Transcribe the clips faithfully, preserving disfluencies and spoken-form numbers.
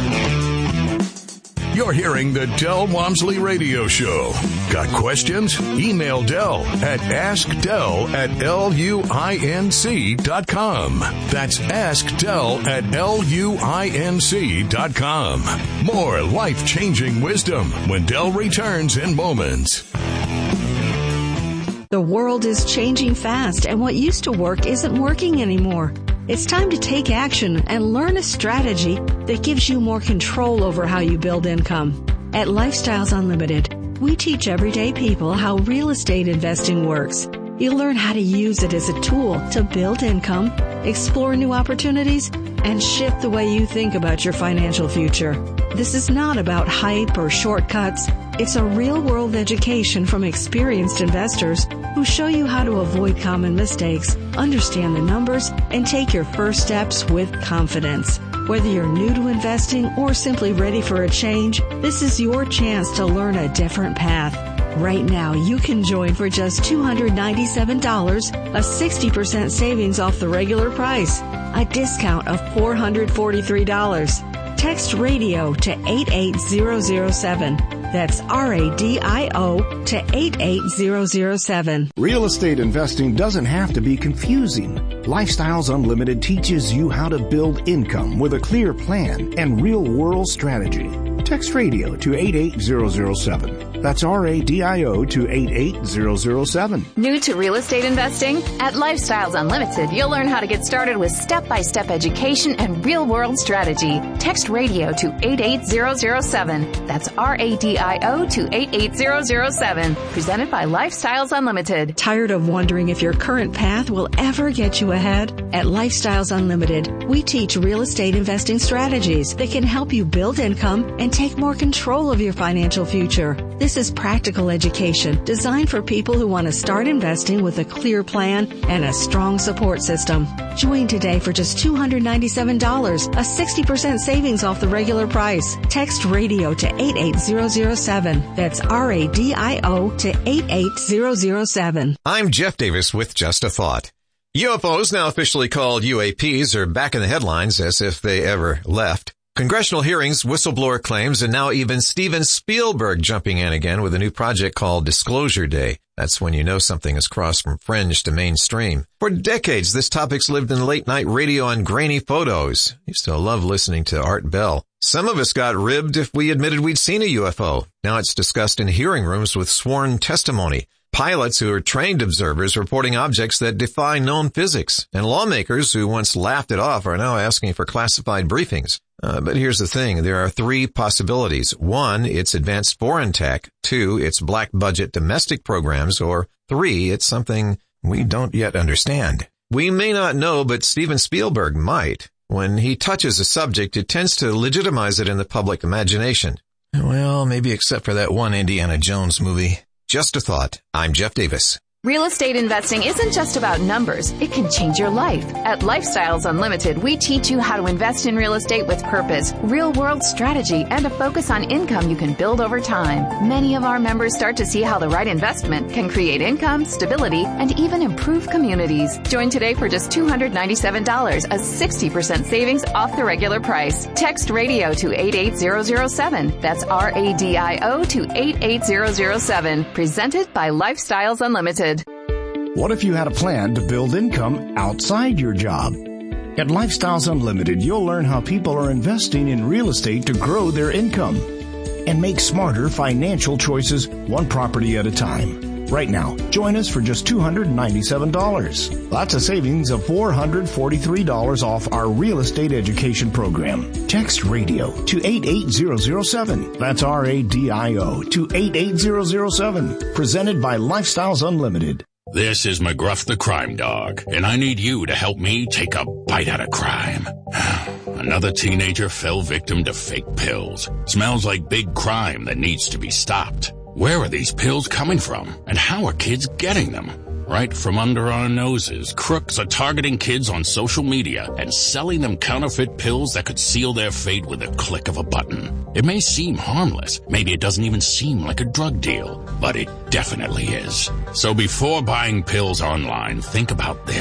You're hearing the Del Walmsley Radio Show. Got questions? Email Del at askdel at luinc dot com. That's askdel at luinc dot com. More life-changing wisdom when Del returns in moments. The world is changing fast, and what used to work isn't working anymore. It's time to take action and learn a strategy that gives you more control over how you build income. At Lifestyles Unlimited, we teach everyday people how real estate investing works. You'll learn how to use it as a tool to build income, explore new opportunities, and shift the way you think about your financial future. This is not about hype or shortcuts. It's a real-world education from experienced investors who show you how to avoid common mistakes, understand the numbers, and take your first steps with confidence. Whether you're new to investing or simply ready for a change, this is your chance to learn a different path. Right now, you can join for just two hundred ninety-seven dollars, a sixty percent savings off the regular price, a discount of four hundred forty-three dollars. Text radio to eight eight zero zero seven. That's R A D I O to eight eight zero zero seven. Real estate investing doesn't have to be confusing. Lifestyles Unlimited teaches you how to build income with a clear plan and real-world strategy. Text radio to eight eight zero zero seven. That's R A D I O to eight eight zero zero seven. New to real estate investing? At Lifestyles Unlimited, you'll learn how to get started with step-by-step education and real-world strategy. Text radio to eight eight zero zero seven. That's R A D I O to eight eight zero zero seven. Presented by Lifestyles Unlimited. Tired of wondering if your current path will ever get you ahead? At Lifestyles Unlimited, we teach real estate investing strategies that can help you build income and take more control of your financial future. This is practical education designed for people who want to start investing with a clear plan and a strong support system. Join today for just two hundred ninety-seven dollars, a sixty percent savings off the regular price. Text radio to eight eight zero zero seven. That's R A D I O to eight eight zero zero seven. I'm Jeff Davis with Just a Thought. U F Os, now officially called U A Ps, are back in the headlines as if they ever left. Congressional hearings, whistleblower claims, and now even Steven Spielberg jumping in again with a new project called Disclosure Day. That's when you know something has crossed from fringe to mainstream. For decades, this topic's lived in late-night radio and grainy photos. Used to love listening to Art Bell. Some of us got ribbed if we admitted we'd seen a U F O. Now it's discussed in hearing rooms with sworn testimony. Pilots who are trained observers reporting objects that defy known physics. And lawmakers who once laughed it off are now asking for classified briefings. Uh, but here's the thing. There are three possibilities. One, it's advanced foreign tech. Two, it's black budget domestic programs. Or three, it's something we don't yet understand. We may not know, but Steven Spielberg might. When he touches a subject, it tends to legitimize it in the public imagination. Well, maybe except for that one Indiana Jones movie. Just a thought. I'm Jeff Davis. Real estate investing isn't just about numbers. It can change your life. At Lifestyles Unlimited, we teach you how to invest in real estate with purpose, real-world strategy, and a focus on income you can build over time. Many of our members start to see how the right investment can create income, stability, and even improve communities. Join today for just two hundred ninety-seven dollars, a sixty percent savings off the regular price. Text radio to eight eight zero zero seven. That's R A D I O to eight eight zero zero seven. Presented by Lifestyles Unlimited. What if you had a plan to build income outside your job? At Lifestyles Unlimited, you'll learn how people are investing in real estate to grow their income and make smarter financial choices one property at a time. Right now, join us for just two hundred ninety-seven dollars. That's a savings of four hundred forty-three dollars off our real estate education program. Text radio to eight eight zero zero seven. That's R A D I O to eight eight zero zero seven. Presented by Lifestyles Unlimited. This is McGruff the Crime Dog, and I need you to help me take a bite out of crime. Another teenager fell victim to fake pills. Smells like big crime that needs to be stopped. Where are these pills coming from, and how are kids getting them? Right from under our noses, crooks are targeting kids on social media and selling them counterfeit pills that could seal their fate with a click of a button. It may seem harmless. Maybe it doesn't even seem like a drug deal, but it definitely is. So before buying pills online, think about this.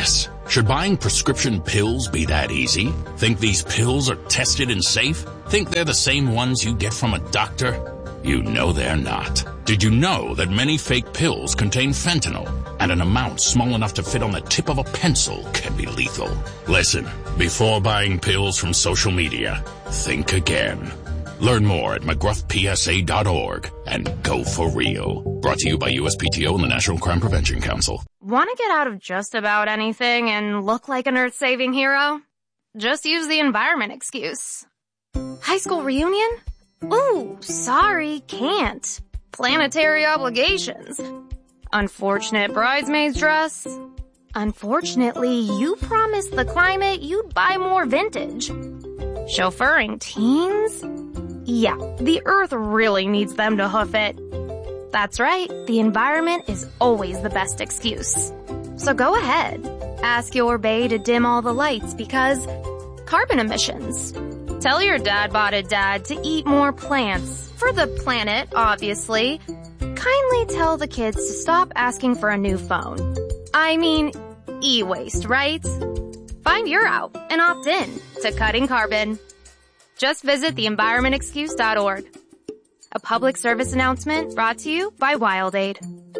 Should buying prescription pills be that easy? Think these pills are tested and safe? Think they're the same ones you get from a doctor? You know they're not. Did you know that many fake pills contain fentanyl, and an amount small enough to fit on the tip of a pencil can be lethal? Listen, before buying pills from social media, think again. Learn more at mcgruff p s a dot org and go for real. Brought to you by U S P T O and the National Crime Prevention Council. Want to get out of just about anything and look like an earth-saving hero? Just use the environment excuse. High school reunion? Ooh, sorry, can't. Planetary obligations. Unfortunate bridesmaid's dress. Unfortunately, you promised the climate you'd buy more vintage. Chauffeuring teens? Yeah, the earth really needs them to hoof it. That's right, the environment is always the best excuse. So go ahead, ask your bae to dim all the lights because carbon emissions. Tell your dad-botted dad to eat more plants. For the planet, obviously. Kindly tell the kids to stop asking for a new phone. I mean, e-waste, right? Find your out and opt in to cutting carbon. Just visit the environment excuse dot org. A public service announcement brought to you by WildAid.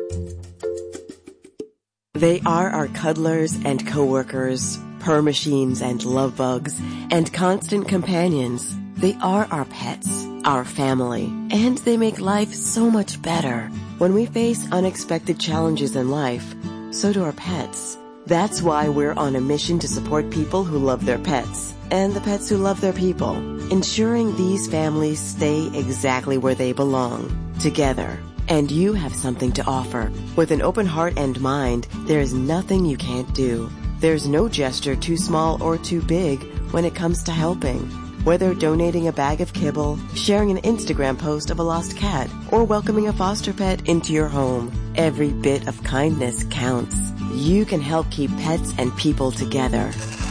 They are our cuddlers and coworkers, purr machines and love bugs, and constant companions. They are our pets, our family, and they make life so much better. When we face unexpected challenges in life, so do our pets. That's why we're on a mission to support people who love their pets and the pets who love their people, ensuring these families stay exactly where they belong, together. And you have something to offer. With an open heart and mind, there is nothing you can't do. There's no gesture too small or too big when it comes to helping. Whether donating a bag of kibble, sharing an Instagram post of a lost cat, or welcoming a foster pet into your home, every bit of kindness counts. You can help keep pets and people together.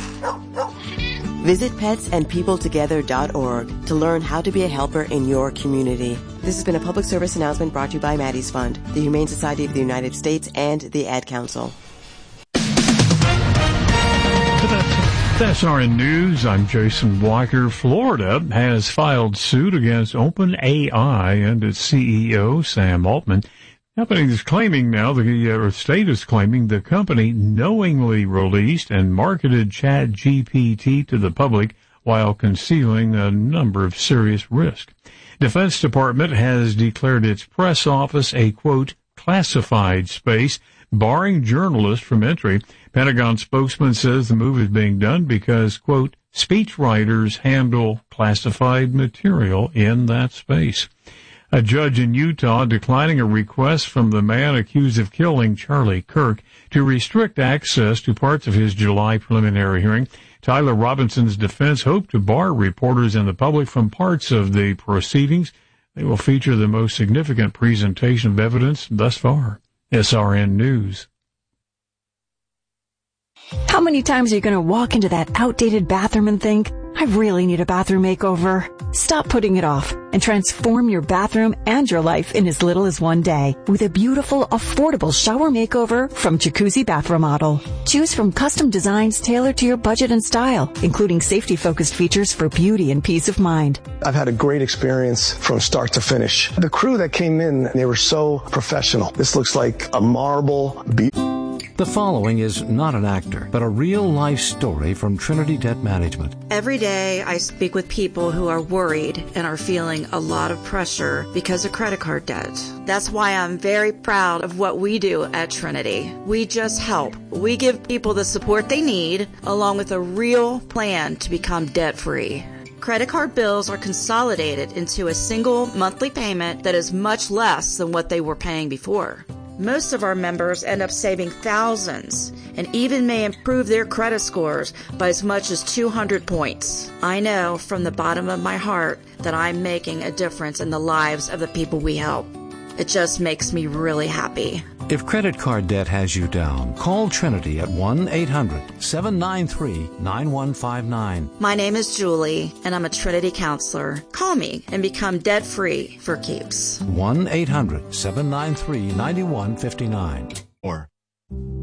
Visit pets and people together dot org to learn how to be a helper in your community. This has been a public service announcement brought to you by Maddie's Fund, the Humane Society of the United States, and the Ad Council. That's S R N News. I'm Jason Walker. Florida has filed suit against OpenAI and its C E O, Sam Altman. The company is claiming now, the uh, state is claiming the company knowingly released and marketed ChatGPT to the public while concealing a number of serious risks. Defense Department has declared its press office a, quote, classified space, barring journalists from entry. Pentagon spokesman says the move is being done because, quote, speechwriters handle classified material in that space. A judge in Utah declining a request from the man accused of killing Charlie Kirk to restrict access to parts of his July preliminary hearing. Tyler Robinson's defense hoped to bar reporters and the public from parts of the proceedings. They will feature the most significant presentation of evidence thus far. S R N News. How many times are you going to walk into that outdated bathroom and think, I really need a bathroom makeover? Stop putting it off and transform your bathroom and your life in as little as one day with a beautiful, affordable shower makeover from Jacuzzi Bath Remodel. Choose from custom designs tailored to your budget and style, including safety-focused features for beauty and peace of mind. I've had a great experience from start to finish. The crew that came in, they were so professional. This looks like a marble beach. The following is not an actor, but a real-life story from Trinity Debt Management. Every day I speak with people who are worried and are feeling a lot of pressure because of credit card debt. That's why I'm very proud of what we do at Trinity. We just help. We give people the support they need, along with a real plan to become debt-free. Credit card bills are consolidated into a single monthly payment that is much less than what they were paying before. Most of our members end up saving thousands and even may improve their credit scores by as much as two hundred points. I know from the bottom of my heart that I'm making a difference in the lives of the people we help. It just makes me really happy. If credit card debt has you down, call Trinity at one eight hundred seven nine three nine one five nine. My name is Julie, and I'm a Trinity counselor. Call me and become debt-free for keeps. one eight hundred seven nine three nine one five nine. Or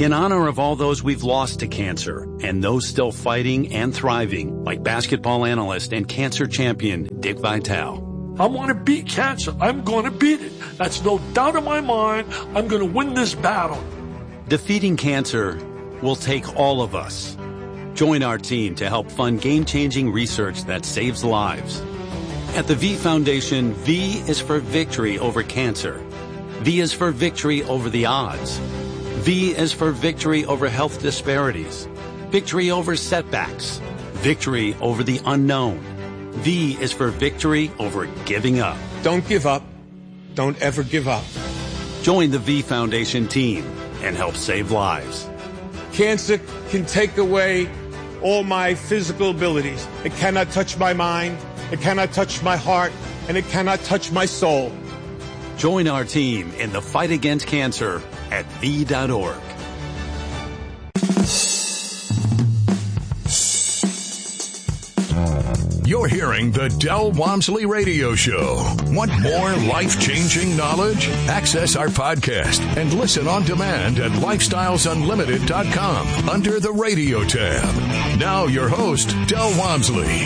In honor of all those we've lost to cancer and those still fighting and thriving, like basketball analyst and cancer champion Dick Vitale. I want to beat cancer. I'm going to beat it. That's no doubt in my mind. I'm going to win this battle. Defeating cancer will take all of us. Join our team to help fund game-changing research that saves lives. At the V Foundation, V is for victory over cancer. V is for victory over the odds. V is for victory over health disparities, victory over setbacks, victory over the unknown. V is for victory over giving up. Don't give up. Don't ever give up. Join the V Foundation team and help save lives. Cancer can take away all my physical abilities. It cannot touch my mind, it cannot touch my heart, and it cannot touch my soul. Join our team in the fight against cancer at V dot org. You're hearing the Del Walmsley Radio Show. Want more life-changing knowledge? Access our podcast and listen on demand at lifestyles unlimited dot com under the radio tab. Now your host, Del Walmsley.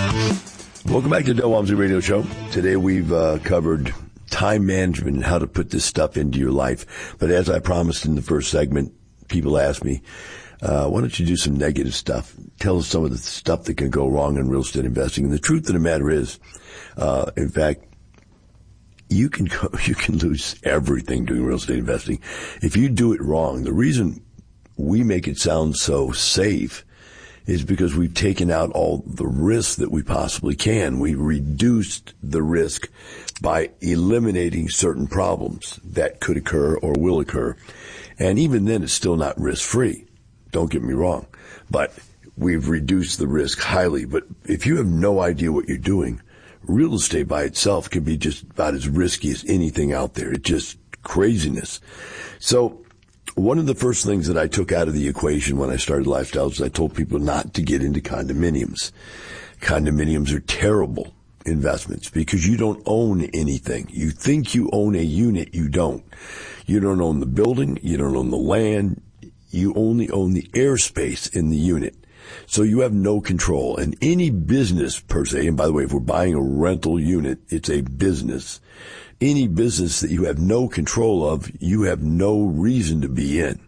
Welcome back to the Del Walmsley Radio Show. Today we've uh, covered time management and how to put this stuff into your life. But as I promised in the first segment, people ask me, uh, why don't you do some negative stuff? Tell us some of the stuff that can go wrong in real estate investing. And the truth of the matter is, uh, in fact, you can go, you can lose everything doing real estate investing if you do it wrong. The reason we make it sound so safe is because we've taken out all the risks that we possibly can. We reduced the risk by eliminating certain problems that could occur or will occur. And even then, it's still not risk-free. Don't get me wrong. But we've reduced the risk highly. But if you have no idea what you're doing, real estate by itself can be just about as risky as anything out there. It's just craziness. So one of the first things that I took out of the equation when I started Lifestyles is I told people not to get into condominiums. Condominiums are terrible investments because you don't own anything. You think you own a unit, you don't. You don't own the building, you don't own the land, you only own the airspace in the unit. So you have no control. And any business per se, and by the way, if we're buying a rental unit, it's a business. Any business that you have no control of, you have no reason to be in.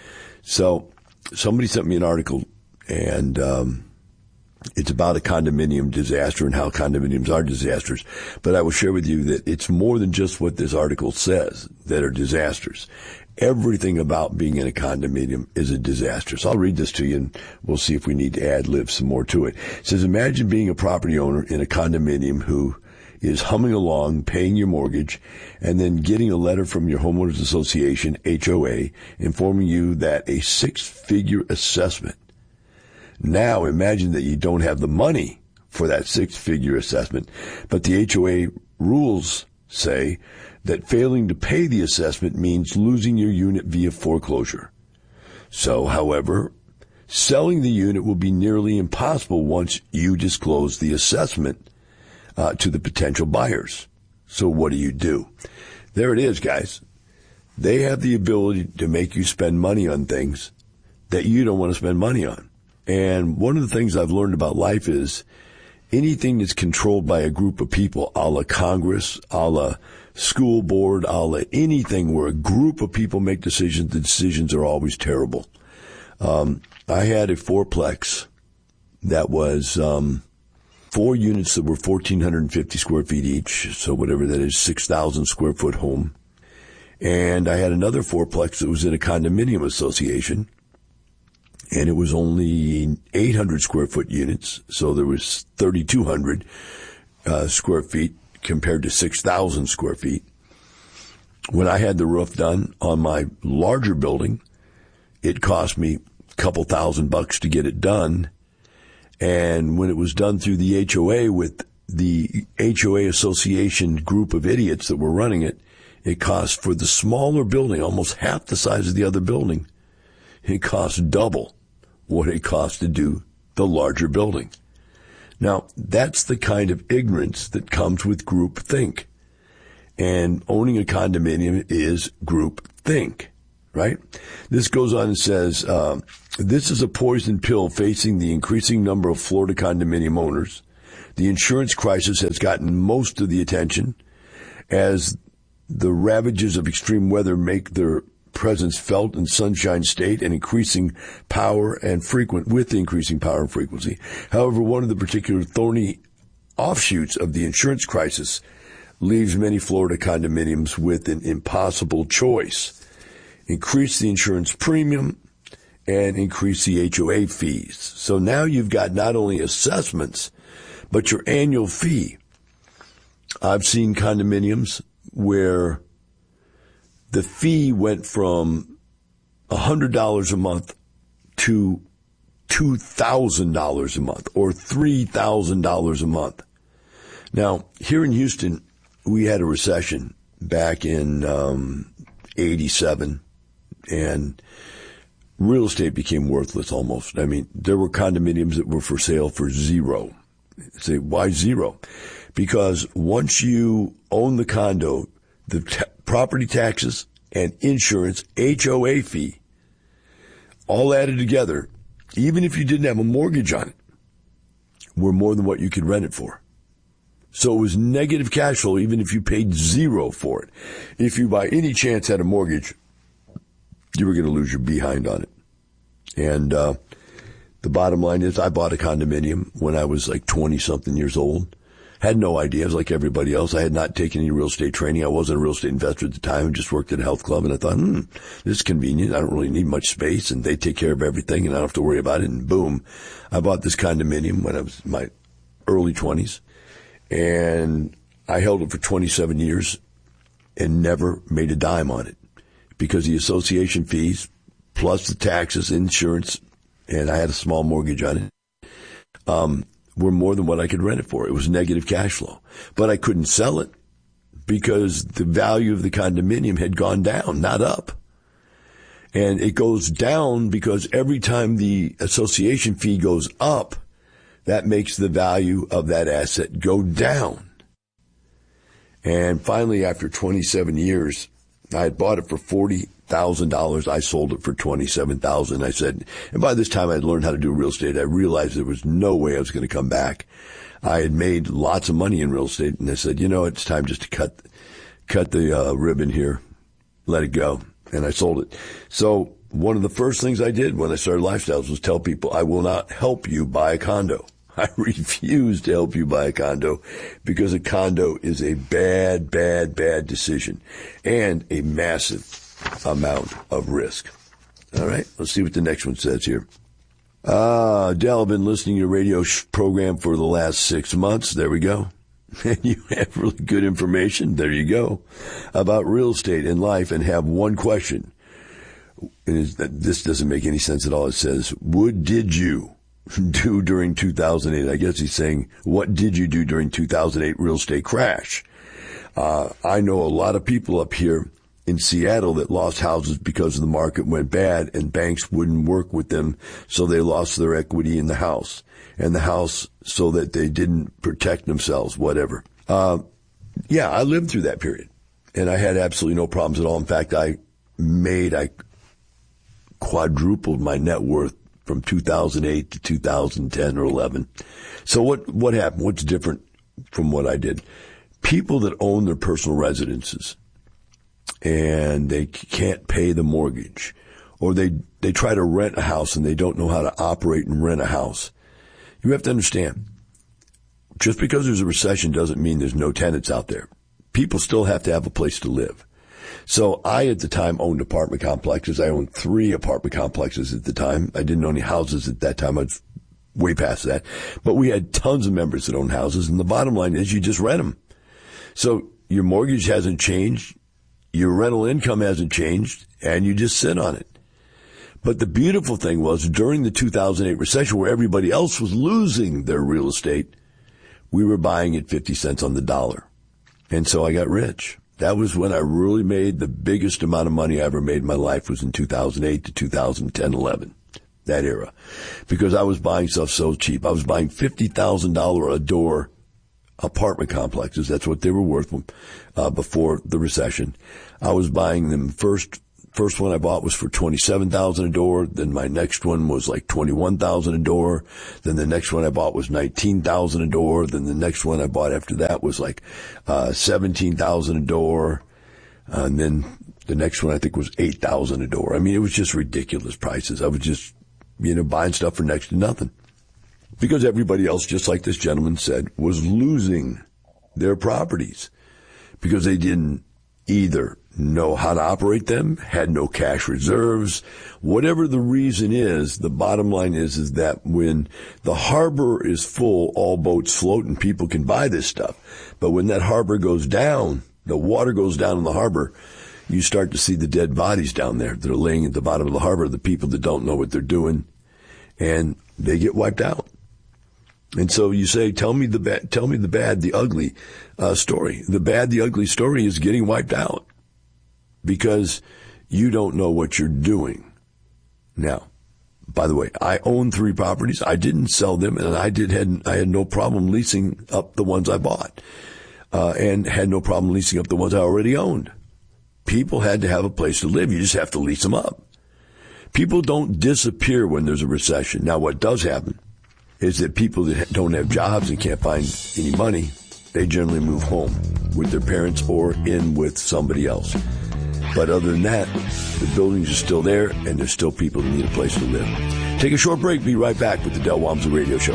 So somebody sent me an article, and um it's about a condominium disaster and how condominiums are disasters. But I will share with you that it's more than just what this article says that are disasters. Everything about being in a condominium is a disaster. So I'll read this to you, and we'll see if we need to ad-lib some more to it. It says, imagine being a property owner in a condominium who is humming along, paying your mortgage, and then getting a letter from your homeowners association, H O A, informing you that a six-figure assessment. Now imagine that you don't have the money for that six-figure assessment, but the H O A rules say that failing to pay the assessment means losing your unit via foreclosure. So, however, selling the unit will be nearly impossible once you disclose the assessment uh, to the potential buyers. So what do you do? There it is, guys. They have the ability to make you spend money on things that you don't want to spend money on. And one of the things I've learned about life is anything that's controlled by a group of people, a la Congress, a la school board, a la anything where a group of people make decisions, the decisions are always terrible. Um, I had a fourplex that was um, four units that were one thousand four hundred fifty square feet each, so whatever that is, six thousand square foot home. And I had another fourplex that was in a condominium association. And it was only eight hundred square foot units, so there was thirty-two hundred uh, square feet compared to six thousand square feet. When I had the roof done on my larger building, it cost me a couple thousand bucks to get it done. And when it was done through the H O A with the H O A association group of idiots that were running it, it cost for the smaller building, almost half the size of the other building, it cost double what it costs to do the larger building. Now, that's the kind of ignorance that comes with groupthink. And owning a condominium is groupthink. right? This goes on and says, um, this is a poison pill facing the increasing number of Florida condominium owners. The insurance crisis has gotten most of the attention as the ravages of extreme weather make their presence felt in Sunshine State and increasing power and frequent with increasing power and frequency. However, one of the particular thorny offshoots of the insurance crisis leaves many Florida condominiums with an impossible choice. Increase the insurance premium and increase the H O A fees. So now you've got not only assessments, but your annual fee. I've seen condominiums where the fee went from one hundred dollars a month to two thousand dollars a month or three thousand dollars a month. Now, here in Houston, we had a recession back in um, eighty-seven, and real estate became worthless almost. I mean, there were condominiums that were for sale for zero. Say, why zero? Because once you own the condo, the t- property taxes and insurance, H O A fee, all added together, even if you didn't have a mortgage on it, were more than what you could rent it for. So it was negative cash flow even if you paid zero for it. If you by any chance had a mortgage, you were going to lose your behind on it. And uh the bottom line is I bought a condominium when I was like twenty-something years old. Had no idea. I was like everybody else. I had not taken any real estate training. I wasn't a real estate investor at the time. I just worked at a health club, and I thought, hmm, this is convenient. I don't really need much space, and they take care of everything, and I don't have to worry about it. And boom, I bought this condominium when I was in my early twenties, and I held it for twenty-seven years and never made a dime on it because the association fees plus the taxes, insurance, and I had a small mortgage on it, um, were more than what I could rent it for. It was negative cash flow. But I couldn't sell it because the value of the condominium had gone down, not up. And it goes down because every time the association fee goes up, that makes the value of that asset go down. And finally, after twenty-seven years, I had bought it for forty thousand dollars. I sold it for twenty-seven thousand dollars. I said, and by this time I had learned how to do real estate. I realized there was no way I was going to come back. I had made lots of money in real estate, and I said, you know, it's time just to cut, cut the uh, ribbon here, let it go. And I sold it. So one of the first things I did when I started Lifestyles was tell people, I will not help you buy a condo. I refuse to help you buy a condo because a condo is a bad, bad, bad decision and a massive amount of risk. All right, let's see what the next one says here. Ah, Del, I've been listening to your radio sh- program for the last six months. There we go. And you have really good information. There you go. About real estate and life, and have one question. And is that this doesn't make any sense at all. It says, what did you do during two thousand eight? I guess he's saying, what did you do during two thousand eight real estate crash? Uh, I know a lot of people up here in Seattle that lost houses because the market went bad and banks wouldn't work with them, so they lost their equity in the house. And the house so that they didn't protect themselves, whatever. Uh, yeah, I lived through that period. And I had absolutely no problems at all. In fact, I made, I quadrupled my net worth from two thousand eight to two thousand ten or eleven. So what, what happened? What's different from what I did? People that own their personal residences and they can't pay the mortgage, or they, they try to rent a house and they don't know how to operate and rent a house. You have to understand, just because there's a recession doesn't mean there's no tenants out there. People still have to have a place to live. So I, at the time, owned apartment complexes. I owned three apartment complexes at the time. I didn't own any houses at that time. I was way past that. But we had tons of members that owned houses, and the bottom line is you just rent them. So your mortgage hasn't changed, your rental income hasn't changed, and you just sit on it. But the beautiful thing was, during the two thousand eight recession, where everybody else was losing their real estate, we were buying at fifty cents on the dollar. And so I got rich. That was when I really made the biggest amount of money I ever made in my life, was in two thousand eight to two thousand ten, eleven, that era. Because I was buying stuff so cheap. I was buying fifty thousand dollars a door apartment complexes. That's what they were worth uh, before the recession. I was buying them first first one I bought was for twenty-seven thousand dollars a door. Then my next one was like twenty-one thousand dollars a door. Then the next one I bought was nineteen thousand dollars a door. Then the next one I bought after that was like uh seventeen thousand dollars a door. Uh, and then the next one I think was eight thousand dollars a door. I mean, it was just ridiculous prices. I was just, you know, buying stuff for next to nothing. Because everybody else, just like this gentleman said, was losing their properties because they didn't either know how to operate them, had no cash reserves. Whatever the reason is, the bottom line is, is that when the harbor is full, all boats float and people can buy this stuff. But when that harbor goes down, the water goes down in the harbor, you start to see the dead bodies down there that are laying at the bottom of the harbor, the people that don't know what they're doing, and they get wiped out. And so you say, tell me the bad, tell me the bad, the ugly, uh, story. The bad, the ugly story is getting wiped out because you don't know what you're doing. Now, by the way, I own three properties. I didn't sell them, and I did had, I had no problem leasing up the ones I bought, uh, and had no problem leasing up the ones I already owned. People had to have a place to live. You just have to lease them up. People don't disappear when there's a recession. Now, what does happen is that people that don't have jobs and can't find any money, they generally move home with their parents or in with somebody else. But other than that, the buildings are still there, and there's still people that need a place to live. Take a short break. Be right back with the Del Walmsley Radio Show.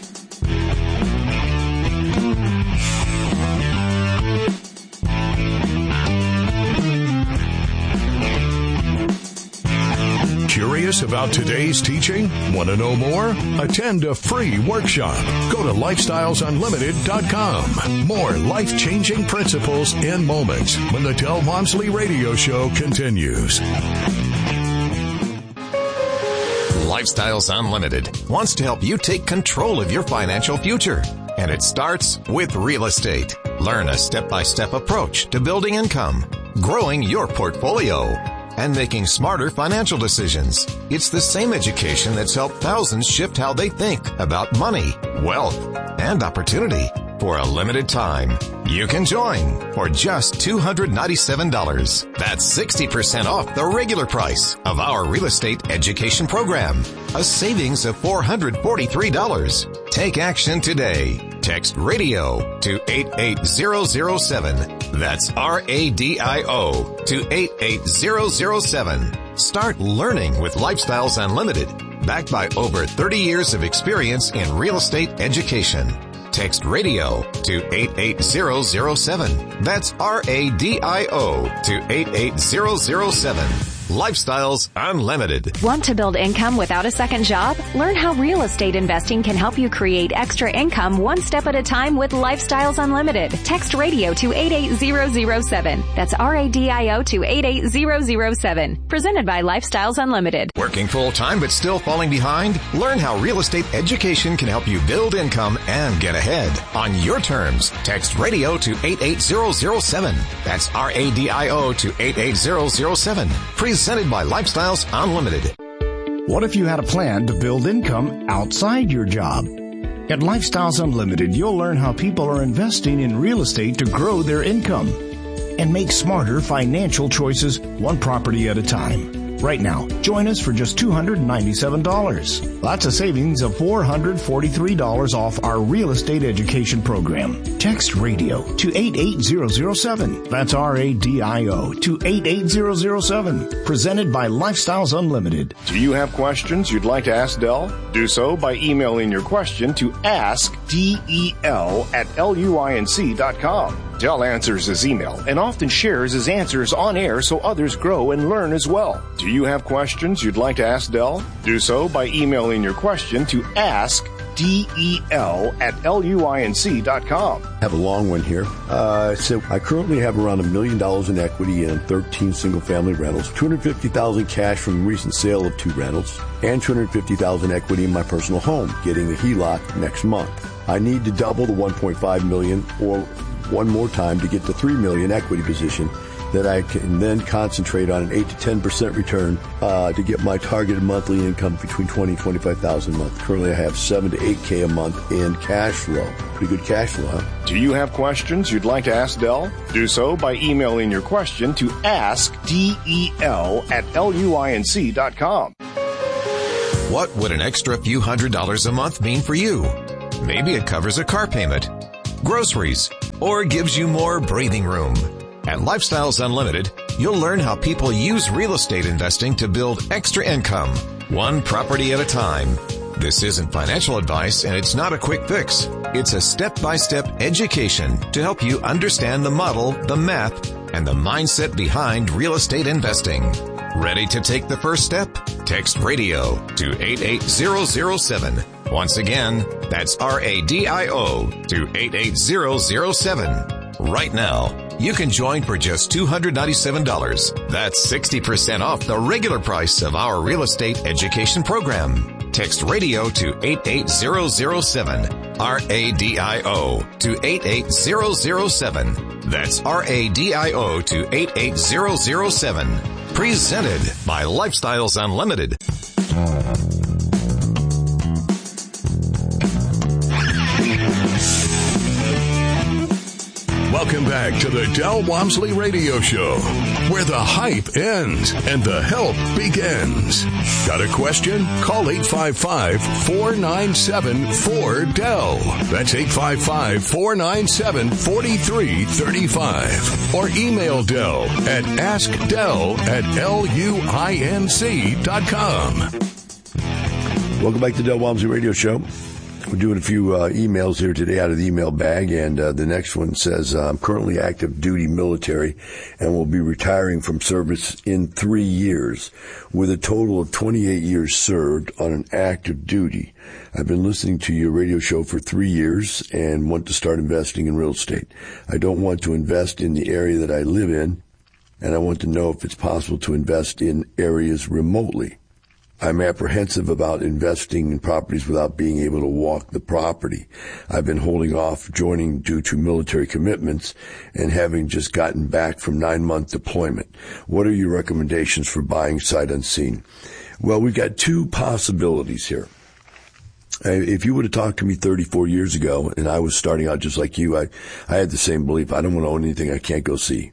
Curious about today's teaching? Want to know more? Attend a free workshop. Go to lifestyles unlimited dot com. More life-changing principles in moments when the Del Walmsley Radio Show continues. Lifestyles Unlimited wants to help you take control of your financial future. And it starts with real estate. Learn a step-by-step approach to building income, growing your portfolio, and making smarter financial decisions. It's the same education that's helped thousands shift how they think about money, wealth, and opportunity. For a limited time, you can join for just two hundred ninety-seven dollars. That's sixty percent off the regular price of our real estate education program. A savings of four hundred forty-three dollars. Take action today. Text radio to eight eight zero zero seven. That's R A D I O to eight eight zero zero seven. Start learning with Lifestyles Unlimited, backed by over thirty years of experience in real estate education. Text radio to eight eight zero zero seven. That's R A D I O to eight eight zero zero seven. Lifestyles Unlimited. Want to build income without a second job? Learn how real estate investing can help you create extra income one step at a time with Lifestyles Unlimited. Text radio to eight eight zero zero seven. That's R A D I O to eight eight zero zero seven. Presented by Lifestyles Unlimited. Working full-time but still falling behind? Learn how real estate education can help you build income and get ahead. On your terms, text radio to eight eight zero zero seven. That's R A D I O to eight eight zero zero seven. Presented by Lifestyles Unlimited. What if you had a plan to build income outside your job? At Lifestyles Unlimited, you'll learn how people are investing in real estate to grow their income and make smarter financial choices one property at a time. Right now, join us for just two hundred ninety-seven dollars. That's a savings of four hundred forty-three dollars off our real estate education program. Text radio to eight eight zero zero seven. That's R A D I O to eight eight zero zero seven. Presented by Lifestyles Unlimited. Do you have questions you'd like to ask Del? Do so by emailing your question to ask del at luinc dot com. Del answers his email and often shares his answers on air so others grow and learn as well. Do you have questions you'd like to ask Del? Do so by emailing your question to ask del at luinc dot com. I have a long one here. Uh, so I currently have around a million dollars in equity in thirteen single-family rentals, two hundred fifty thousand dollars cash from a recent sale of two rentals, and two hundred fifty thousand dollars equity in my personal home, getting the H E L O C next month. I need to double the one point five million dollars or one more time to get to three million dollars equity position that I can then concentrate on an eight to ten percent return uh, to get my targeted monthly income between twenty and twenty-five thousand dollars a month. Currently, I have seven to eight K a month in cash flow. Pretty good cash flow, huh? Do you have questions you'd like to ask Del? Do so by emailing your question to ask del at luinc dot com. What would an extra few hundred dollars a month mean for you? Maybe it covers a car payment, groceries, or gives you more breathing room. At Lifestyles Unlimited, you'll learn how people use real estate investing to build extra income, one property at a time. This isn't financial advice, and it's not a quick fix. It's a step-by-step education to help you understand the model, the math, and the mindset behind real estate investing. Ready to take the first step? Text RADIO to eight eight zero zero seven. Once again, that's R A D I O to eight eight zero zero seven. Right now, you can join for just two hundred ninety-seven dollars. That's sixty percent off the regular price of our real estate education program. Text RADIO to eight eight zero zero seven. R A D I O to eight eight zero zero seven. That's R A D I O to eight eight zero zero seven. Presented by Lifestyles Unlimited. Welcome back to the Del Walmsley Radio Show, where the hype ends and the help begins. Got a question? Call eight five five, four nine seven, four D E L. That's eight five five, four nine seven, four three three five. Or email Del at ask del at luinc dot com. Welcome back to the Del Walmsley Radio Show. We're doing a few uh, emails here today out of the email bag, and uh, the next one says, uh, I'm currently active duty military and will be retiring from service in three years with a total of twenty-eight years served on an active duty. I've been listening to your radio show for three years and want to start investing in real estate. I don't want to invest in the area that I live in, and I want to know if it's possible to invest in areas remotely. I'm apprehensive about investing in properties without being able to walk the property. I've been holding off joining due to military commitments and having just gotten back from nine-month deployment. What are your recommendations for buying sight unseen? Well, we've got two possibilities here. If you would have talked to me thirty-four years ago and I was starting out just like you, I, I had the same belief. I don't want to own anything I can't go see.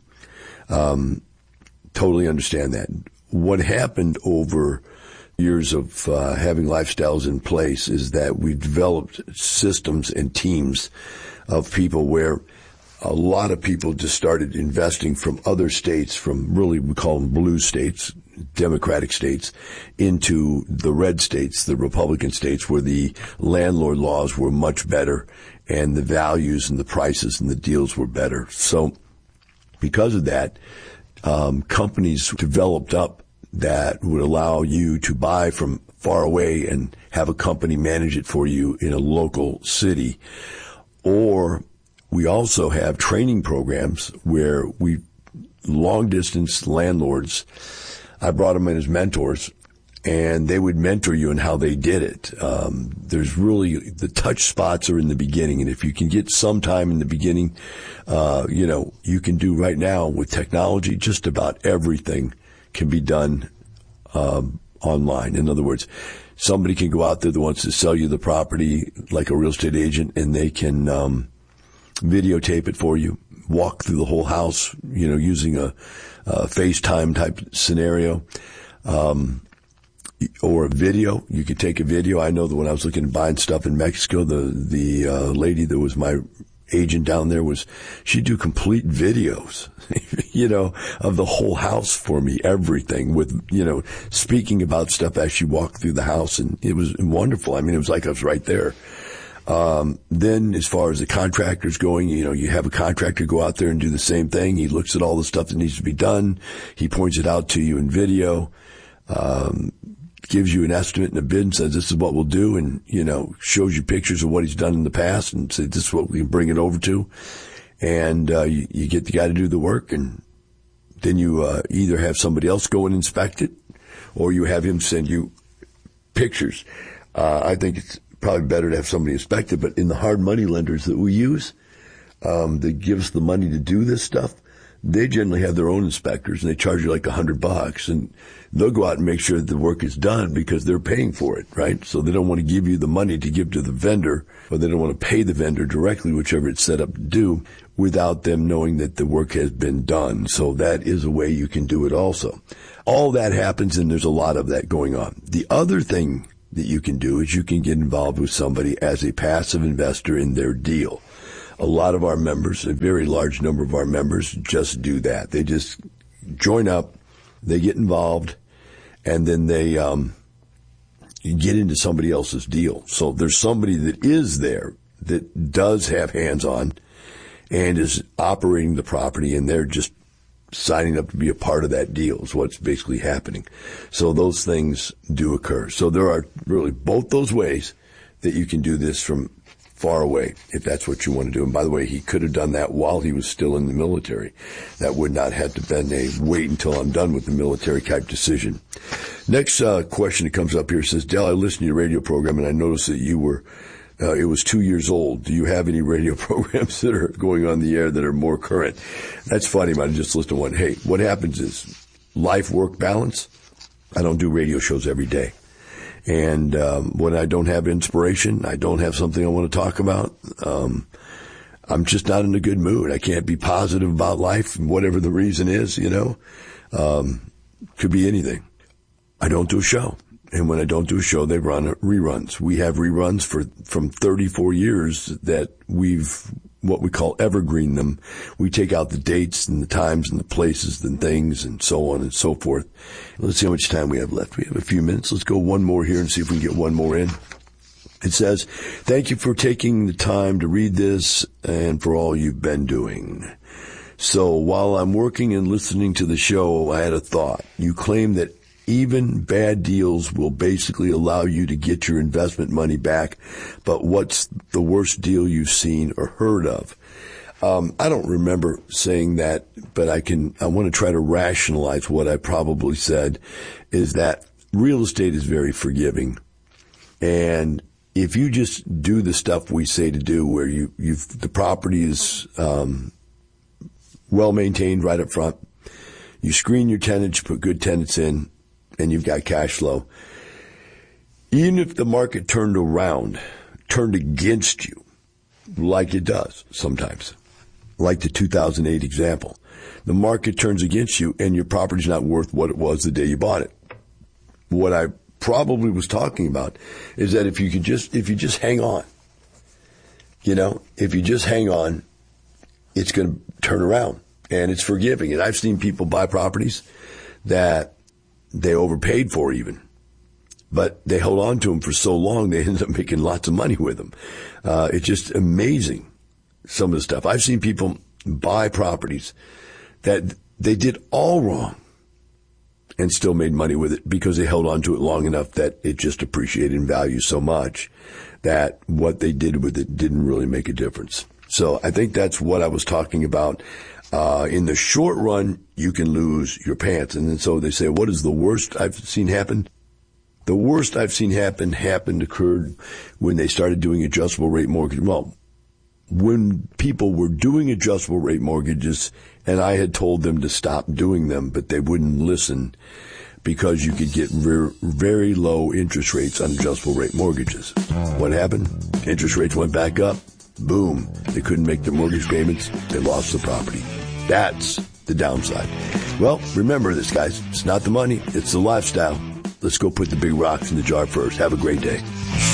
Um, totally understand that. What happened over years of uh, having lifestyles in place is that we've developed systems and teams of people where a lot of people just started investing from other states, from really we call them blue states, Democratic states, into the red states, the Republican states, where the landlord laws were much better and the values and the prices and the deals were better. So because of that, um, companies developed up that would allow you to buy from far away and have a company manage it for you in a local city. Or we also have training programs where we, long distance landlords, I brought them in as mentors, and they would mentor you in how they did it. Um, there's really, the touch spots are in the beginning, and if you can get some time in the beginning, uh, you know, you can do right now with technology, just about everything can be done um, online. In other words, somebody can go out there that wants to sell you the property like a real estate agent, and they can um, videotape it for you, walk through the whole house, you know, using a, a FaceTime type scenario, um, or a video. You could take a video. I know that when I was looking at buying stuff in Mexico, the the uh, lady that was my agent down there was, she'd do complete videos, you know, of the whole house for me, everything with, you know, speaking about stuff as she walked through the house. And it was wonderful. I mean, it was like I was right there. Um, then as far as the contractors going, you know, you have a contractor go out there and do the same thing. He looks at all the stuff that needs to be done. He points it out to you in video. Um, gives you an estimate and a bid and says, this is what we'll do, and, you know, shows you pictures of what he's done in the past and says, this is what we can bring it over to. And, uh, you, you get the guy to do the work, and then you, uh, either have somebody else go and inspect it, or you have him send you pictures. Uh, I think it's probably better to have somebody inspect it, but in the hard money lenders that we use, um, that give us the money to do this stuff, they generally have their own inspectors, and they charge you like a hundred bucks, and they'll go out and make sure that the work is done because they're paying for it, right? So they don't want to give you the money to give to the vendor, or they don't want to pay the vendor directly, whichever it's set up to do, without them knowing that the work has been done. So that is a way you can do it also. All that happens, and there's a lot of that going on. The other thing that you can do is you can get involved with somebody as a passive investor in their deal. A lot of our members, a very large number of our members, just do that. They just join up, they get involved, and then they um, get into somebody else's deal. So there's somebody that is there that does have hands-on and is operating the property, and they're just signing up to be a part of that deal is what's basically happening. So those things do occur. So there are really both those ways that you can do this from far away, if that's what you want to do. And by the way, he could have done that while he was still in the military. That would not have to been a wait until I'm done with the military type decision. Next uh, question that comes up here says, Del, I listened to your radio program and I noticed that you were, uh, it was two years old. Do you have any radio programs that are going on the air that are more current? That's funny, man. I just listened to one. Hey, what happens is life-work balance. I don't do radio shows every day. And um, when I don't have inspiration, I don't have something I want to talk about, um, I'm just not in a good mood. I can't be positive about life, whatever the reason is, you know. Um, could be anything. I don't do a show. And when I don't do a show, they run reruns. We have reruns for from thirty-four years that we've what we call evergreen them. We take out the dates and the times and the places and things and so on and so forth. Let's see how much time we have left. We have a few minutes. Let's go one more here and see if we can get one more in. It says, thank you for taking the time to read this and for all you've been doing. So while I'm working and listening to the show, I had a thought. You claim that even bad deals will basically allow you to get your investment money back. But what's the worst deal you've seen or heard of? Um, I don't remember saying that, but I can, I want to try to rationalize what I probably said is that real estate is very forgiving. And if you just do the stuff we say to do where you, you've, the property is, um, well maintained right up front, you screen your tenants, you put good tenants in, and you've got cash flow. Even if the market turned around, turned against you, like it does sometimes, like the two thousand eight example, the market turns against you and your property's not worth what it was the day you bought it. What I probably was talking about is that if you could just, if you just hang on, you know, if you just hang on, it's going to turn around and it's forgiving. And I've seen people buy properties that they overpaid for even, but they hold on to them for so long they end up making lots of money with them. Uh, it's just amazing, some of the stuff. I've seen people buy properties that they did all wrong and still made money with it because they held on to it long enough that it just appreciated in value so much that what they did with it didn't really make a difference. So I think that's what I was talking about. Uh, in the short run, you can lose your pants. And then so they say, what is the worst I've seen happen? The worst I've seen happen happened occurred when they started doing adjustable rate mortgage. Well, when people were doing adjustable rate mortgages and I had told them to stop doing them, but they wouldn't listen because you could get very, very low interest rates on adjustable rate mortgages. What happened? Interest rates went back up. Boom. They couldn't make their mortgage payments. They lost the property. That's the downside. Well, remember this, guys. It's not the money. It's the lifestyle. Let's go put the big rocks in the jar first. Have a great day.